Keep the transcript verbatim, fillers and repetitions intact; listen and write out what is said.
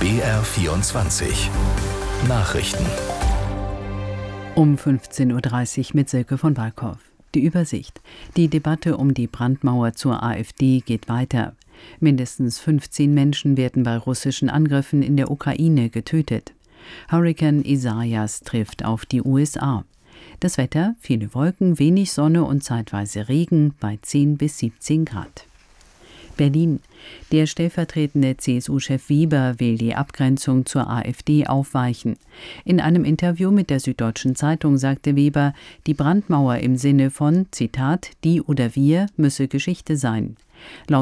B R vierundzwanzig Nachrichten. Um fünfzehn Uhr dreißig mit Silke von Walkhoff. Die Übersicht. Die Debatte um die Brandmauer zur AfD geht weiter. Mindestens fünfzehn Menschen werden bei russischen Angriffen in der Ukraine getötet. Hurrikan Isaias trifft auf die U S A. Das Wetter: viele Wolken, wenig Sonne und zeitweise Regen bei zehn bis siebzehn Grad. Berlin. Der stellvertretende C S U-Chef Weber will die Abgrenzung zur AfD aufweichen. In einem Interview mit der Süddeutschen Zeitung sagte Weber, die Brandmauer im Sinne von, Zitat, die oder wir müsse Geschichte sein. Laut